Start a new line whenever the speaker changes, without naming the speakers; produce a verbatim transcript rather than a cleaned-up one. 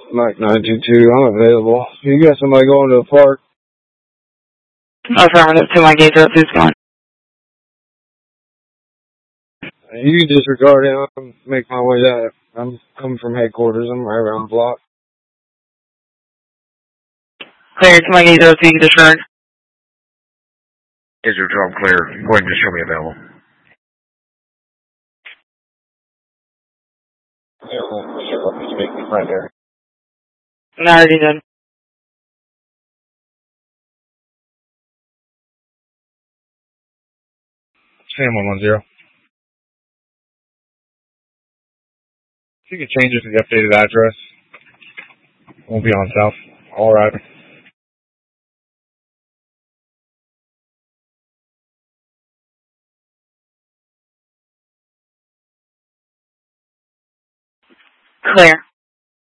Mike nine two two, I'm available. You got somebody going to the park?
Affirmative to my gate, who's going?
You can disregard him. I'm make my way out. I'm coming from headquarters. I'm right around the block.
Clear to my gate, zero two, disregard.
Israel twelve clear. Go ahead and just show me available.
Yeah, sure, let me speak right there.
No, already done.
Sam one one zero. If you could change it to the updated address, won't be on south. All right.
Clear.